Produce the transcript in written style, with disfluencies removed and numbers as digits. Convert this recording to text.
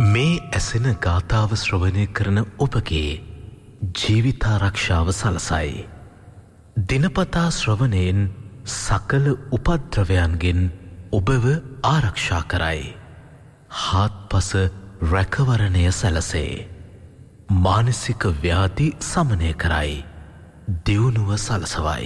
මේ ඇසෙන ගාථාව ශ්‍රවණය කරන ඔබගේ ජීවිතාරක්ෂාව සලසයි. දිනපතා ශ්‍රවණයෙන් සකල උපද්‍රවයන්ගෙන් ඔබව ආරක්ෂා කරයි. හාත්පස රැකවරණය සැලසේ. මානසික ව්‍යාධි සමනය කරයි. දියුණුව සලසවයි.